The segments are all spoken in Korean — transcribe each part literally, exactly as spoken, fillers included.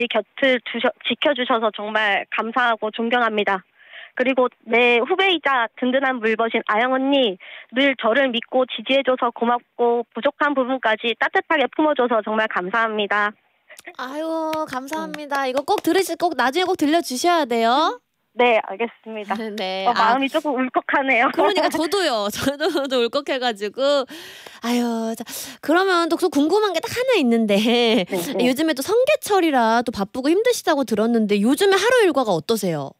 곁을 두셔, 지켜주셔서 정말 감사하고 존경합니다. 그리고 내 후배이자 든든한 물벗인 아영 언니, 늘 저를 믿고 지지해줘서 고맙고 부족한 부분까지 따뜻하게 품어줘서 정말 감사합니다. 아유, 감사합니다. 이거 꼭 들으실, 꼭 나중에 꼭 들려주셔야 돼요. 네, 알겠습니다. 네. 어, 마음이 아, 조금 울컥하네요. 그러니까 저도요. 저도, 저도 울컥해가지고. 아유, 자, 그러면 또 궁금한 게 딱 하나 있는데 네, 네. 요즘에 또 성게철이라 또 바쁘고 힘드시다고 들었는데 요즘에 하루 일과가 어떠세요?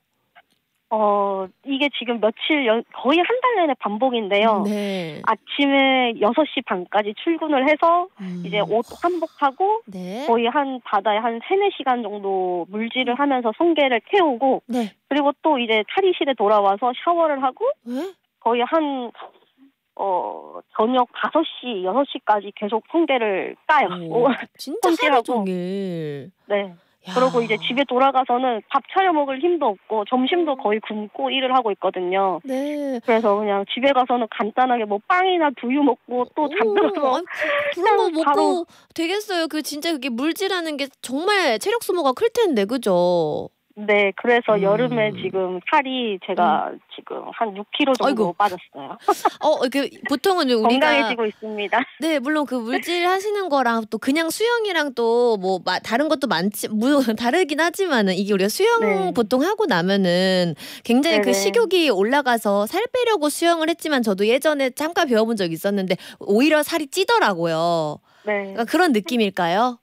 어, 이게 지금 며칠, 연, 거의 한 달 내내 반복인데요. 네. 아침에 여섯 시 반까지 출근을 해서 음. 이제 옷 환복하고 네. 거의 한 바다에 한 세네 시간 정도 물질을 하면서 성게를 태우고 네. 그리고 또 이제 탈의실에 돌아와서 샤워를 하고 네? 거의 한 어, 저녁 다섯 시, 여섯 시까지 계속 성게를 까요. 오, 진짜 하루 종일. 네. 야. 그러고 이제 집에 돌아가서는 밥 차려 먹을 힘도 없고 점심도 거의 굶고 일을 하고 있거든요. 네. 그래서 그냥 집에 가서는 간단하게 뭐 빵이나 두유 먹고 또 잠들어서 아니, 그런 거 먹고 바로... 되겠어요. 그 진짜 그게 물질하는 게 정말 체력 소모가 클 텐데, 그죠? 네, 그래서 음. 여름에 지금 살이 제가 음. 지금 한 육 킬로그램 정도 아이고. 빠졌어요. 어, 그 보통은 우리가 건강해지고 있습니다. 네, 물론 그 물질 하시는 거랑 또 그냥 수영이랑 또 뭐 다른 것도 많지, 물론 다르긴 하지만은 이게 우리가 수영 네. 보통 하고 나면은 굉장히 네네. 그 식욕이 올라가서 살 빼려고 수영을 했지만 저도 예전에 잠깐 배워본 적이 있었는데 오히려 살이 찌더라고요. 네. 그러니까 그런 느낌일까요?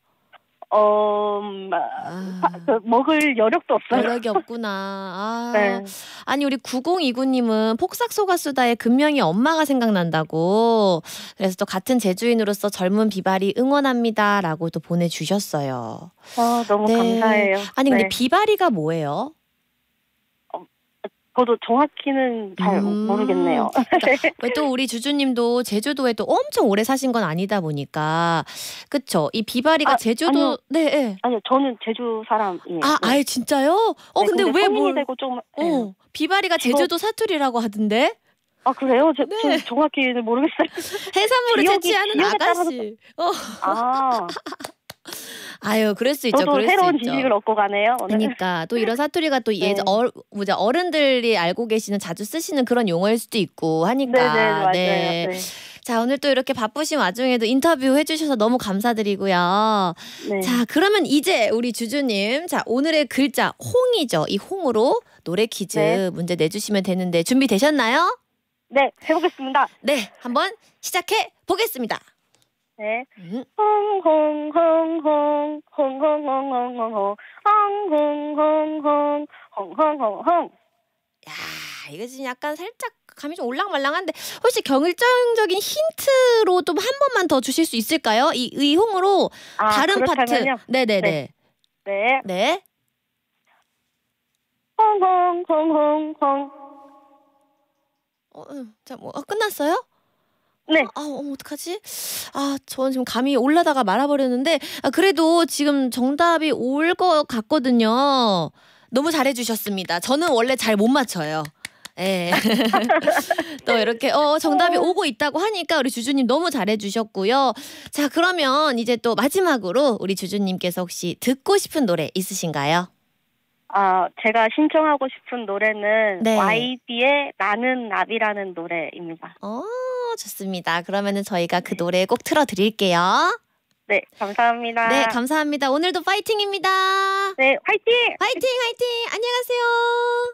어, 아, 그 먹을 여력도 없어요. 여력이 없구나. 아, 네. 아니 우리 구공이구님은 폭삭소가수다의 금명이 엄마가 생각난다고. 그래서 또 같은 제주인으로서 젊은 비바리 응원합니다라고 또 보내주셨어요. 아, 너무 네. 감사해요. 아니 근데 네. 비바리가 뭐예요? 저도 정확히는 잘 음. 모르겠네요. 그러니까 왜 또 우리 주주님도 제주도에 또 엄청 오래 사신 건 아니다 보니까 그쵸? 이 비바리가 아, 제주도 아니요. 네, 네. 아니요, 저는 제주 사람이에요. 아, 네. 아예 진짜요? 어, 네, 근데, 근데 왜 뭘? 되고 좀, 어, 네. 비바리가 제주도 사투리라고 하던데? 아, 그래요? 저, 네. 정확히는 모르겠어요. 해산물을 채취하는 아가씨. 어. 아. 아유, 그럴 수 있죠. 저도 그럴 새로운 수 있죠. 지식을 얻고 가네요. 오늘. 그러니까 또 이런 사투리가 또 네. 예전 어, 뭐죠 어른들이 알고 계시는 자주 쓰시는 그런 용어일 수도 있고 하니까. 네네, 맞아요. 네. 네. 자, 오늘 또 이렇게 바쁘신 와중에도 인터뷰 해주셔서 너무 감사드리고요. 네. 자, 그러면 이제 우리 주주님, 자 오늘의 글자 홍이죠. 이 홍으로 노래 퀴즈 네. 문제 내주시면 되는데 준비되셨나요? 네, 해보겠습니다. 네, 한번 시작해 보겠습니다. 네. 홍홍홍홍 홍홍홍홍홍 홍홍홍홍 홍홍홍홍. 야, 이거 지금 약간 살짝 감이 좀 올랑말랑한데 혹시 경일정적인 힌트로 좀 한 번만 더 주실 수 있을까요? 이 의홍으로 아, 다른 그렇다면요? 파트. 네네네. 네. 네. 네. 홍홍홍홍홍. 어, 자, 뭐 어, 끝났어요? 네. 아, 어머, 어떡하지? 아, 저는 지금 감이 올라다가 말아버렸는데, 아, 그래도 지금 정답이 올 것 같거든요. 너무 잘해주셨습니다. 저는 원래 잘 못 맞춰요. 예. 또 이렇게, 어, 정답이 오고 있다고 하니까 우리 주주님 너무 잘해주셨고요. 자, 그러면 이제 또 마지막으로 우리 주주님께서 혹시 듣고 싶은 노래 있으신가요? 아, 제가 신청하고 싶은 노래는 네. 와이비의 나는 나비라는 노래입니다. 어, 좋습니다. 그러면은 저희가 그 노래 꼭 틀어드릴게요. 네, 감사합니다. 네, 감사합니다. 오늘도 파이팅입니다. 네, 화이팅! 화이팅, 화이팅! 안녕하세요.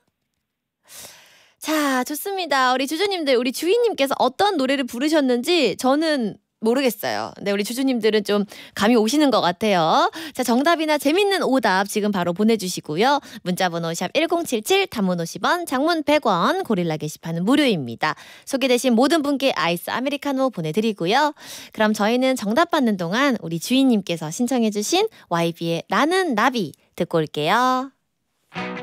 자, 좋습니다. 우리 주주님들, 우리 주인님께서 어떤 노래를 부르셨는지 저는 모르겠어요. 근데 우리 주주님들은 좀 감이 오시는 것 같아요. 자, 정답이나 재밌는 오답 지금 바로 보내주시고요. 문자번호 샵 일공칠칠, 단문 오십 원, 장문 백 원, 고릴라 게시판은 무료입니다. 소개되신 모든 분께 아이스 아메리카노 보내드리고요. 그럼 저희는 정답 받는 동안 우리 주인님께서 신청해주신 와이비의 나는 나비 듣고 올게요.